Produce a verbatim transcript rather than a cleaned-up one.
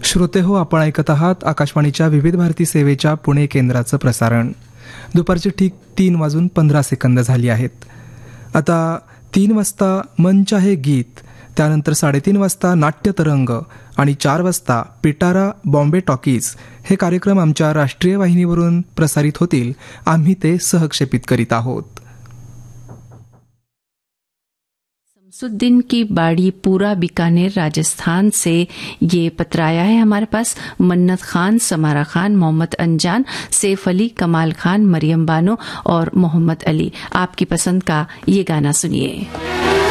श्रोते हो, आपण ऐकत आहात आकाशवाणीच्या विविध भारती सेवेच्या पुणे केंद्राचं प्रसारण. दुपारची ठीक तीन वाजून पंधरा सेकंद झाली आहेत. आता तीन वाजता मंच आहे गीत, त्यानंतर साडेतीन वाजता नाट्यतरंग आणि चार वाजता पिटारा बॉम्बे टॉकीज हे कार्यक्रम आमच्या राष्ट्रीय वाहिनीवरून प्रसारित होतील. आम्ही ते सहक्षेपित करीत आहोत. शमसुद्दीन की बाड़ी पूरा बीकानेर राजस्थान से ये पत्र आया है हमारे पास. मन्नत खान, समारा खान, मोहम्मद अनजान, सैफ अली, कमाल खान, मरियम बानो और मोहम्मद अली. आपकी पसंद का ये गाना सुनिए.